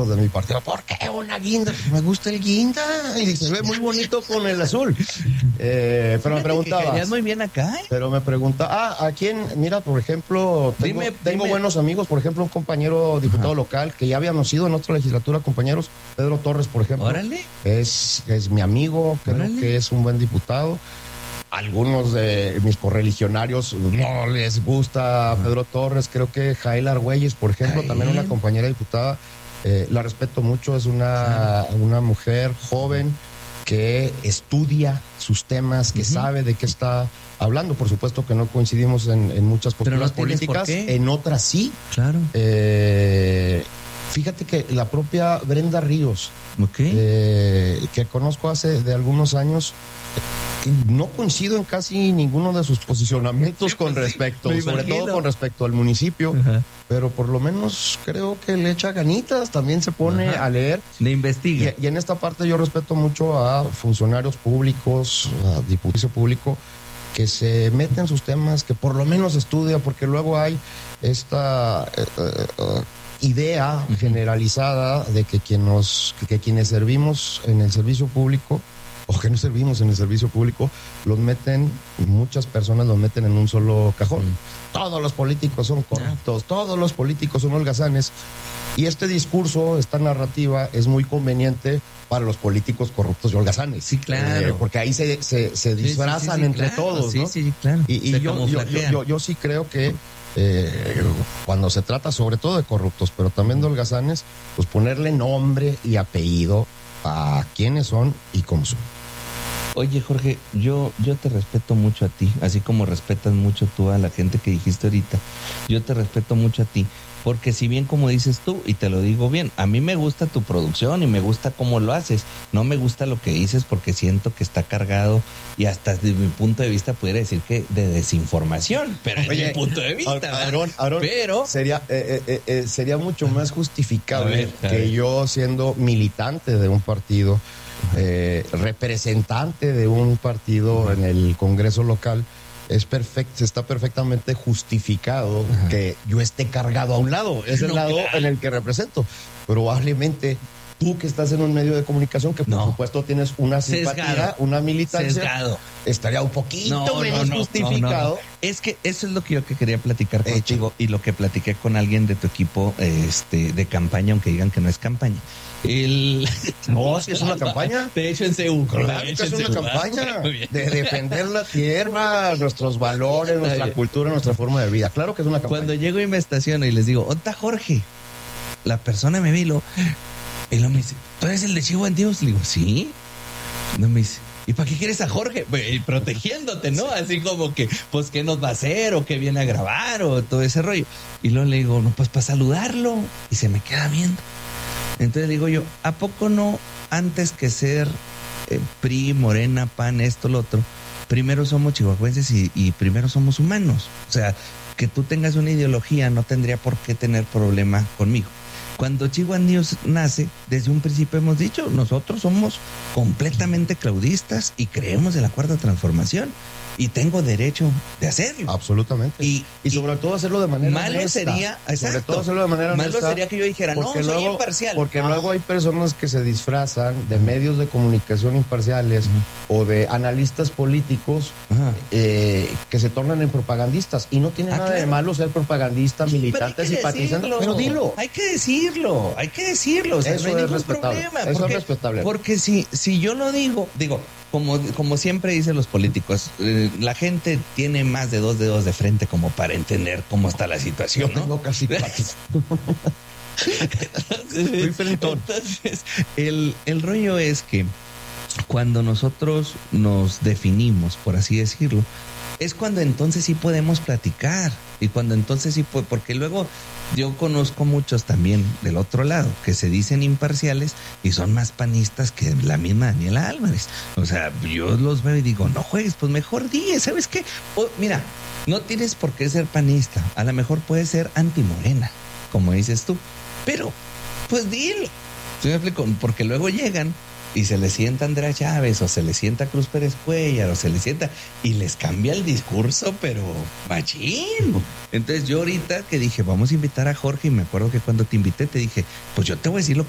los de mi partido, ¿por qué una guinda? Me gusta el guinda y se ve muy bonito con el azul. Pero me preguntaba. Muy bien acá, ¿eh? Pero me pregunta, ¿a quién? Mira, por ejemplo, tengo buenos amigos, por ejemplo, un compañero diputado local que ya habíamos sido en otra legislatura, compañeros, Pedro Torres, por ejemplo. Órale. Es mi amigo, creo que es un buen diputado. Algunos de mis correligionarios no les gusta Pedro Torres. Creo que Jael Argüelles, por ejemplo, también una compañera diputada, la respeto mucho, es una mujer joven que estudia sus temas, que sabe de qué está hablando. Por supuesto que no coincidimos en muchas posturas políticas, en otras sí. Claro. Fíjate que la propia Brenda Ríos, que conozco hace de algunos años, no coincido en casi ninguno de sus posicionamientos sobre todo con respecto al municipio, pero por lo menos creo que le echa ganitas, también se pone a leer. Le investiga. Y en esta parte yo respeto mucho a funcionarios públicos, a diputado público, que se meten en sus temas, que por lo menos estudia, porque luego hay esta idea generalizada de que quienes servimos en el servicio público o que no servimos en el servicio público, muchas personas los meten en un solo cajón. Todos los políticos son corruptos, todos los políticos son holgazanes. Y este discurso, esta narrativa, es muy conveniente para los políticos corruptos y holgazanes. Sí, claro. Porque ahí se disfrazan entre todos, ¿no? Sí, claro. Y yo sí creo que cuando se trata sobre todo de corruptos, pero también de holgazanes, pues ponerle nombre y apellido a quiénes son y cómo son. Oye, Jorge, yo te respeto mucho a ti, así como respetas mucho tú a la gente que dijiste ahorita. Yo te respeto mucho a ti, porque si bien como dices tú, y te lo digo bien, a mí me gusta tu producción y me gusta cómo lo haces. No me gusta lo que dices porque siento que está cargado y hasta desde mi punto de vista pudiera decir que de desinformación, pero desde mi punto de vista. Aarón, pero sería mucho más justificable que yo, siendo militante de un partido, representante de un partido en el Congreso local, está perfectamente justificado que yo esté cargado a un lado, es el lado en el que represento. Probablemente tú, que estás en un medio de comunicación, que por supuesto tienes una simpatía, una militancia, estaría un poquito menos justificado. Es que eso es lo que yo quería platicar contigo y lo que platiqué con alguien de tu equipo de campaña, aunque digan que no es campaña. No, si es una campaña. De hecho, en CEU. Claro que es una campaña de defender la tierra, nuestros valores, nuestra cultura, nuestra forma de vida. Claro que es una campaña. Cuando llego y me estaciono y les digo, ¿dónde está Jorge? La persona me ve y luego me dice, ¿tú eres el de Chihuahua Dios? Le digo, ¿sí? No, me dice, ¿y para qué quieres a Jorge? Protegiéndote, ¿no? Así como que, pues, ¿qué nos va a hacer? ¿O qué viene a grabar? O todo ese rollo. Y luego le digo, no, pues, para saludarlo. Y se me queda viendo. Entonces digo yo, ¿a poco no, antes que ser PRI, Morena, PAN, esto, lo otro, primero somos chihuahuenses y primero somos humanos? O sea, que tú tengas una ideología no tendría por qué tener problema conmigo. Cuando Chihuahua News nace, desde un principio hemos dicho, nosotros somos completamente claudistas y creemos en la Cuarta Transformación. Y tengo derecho de hacerlo. Absolutamente. Y sobre todo hacerlo de manera honesta. Sobre todo hacerlo de manera honesta. Malo sería que yo dijera, no, soy imparcial. Porque luego hay personas que se disfrazan de medios de comunicación imparciales o de analistas políticos que se tornan en propagandistas. Y no tiene nada de malo ser propagandista, militante, simpatizante. Pero dilo. Hay que decirlo. O sea, eso no hay es respetable. Problema, eso es respetable. Porque si yo lo digo, como siempre dicen los políticos, la gente tiene más de 2 dedos de frente como para entender cómo está la situación, ¿no? Tengo casi 4. Entonces, el rollo es que cuando nosotros nos definimos, por así decirlo, es cuando entonces sí podemos platicar. Y cuando entonces sí, porque luego yo conozco muchos también del otro lado que se dicen imparciales y son más panistas que la misma Daniela Álvarez. O sea, yo los veo y digo, no juegues, pues mejor di, ¿sabes qué? Mira, no tienes por qué ser panista, a lo mejor puedes ser antimorena, como dices tú, pero pues dilo. ¿Sí me explico? Porque luego llegan y se le sienta Andrea Chávez o se le sienta Cruz Pérez Cuellar o se le sienta y les cambia el discurso, pero machín. Entonces yo ahorita que dije, vamos a invitar a Jorge, y me acuerdo que cuando te invité te dije, pues yo te voy a decir lo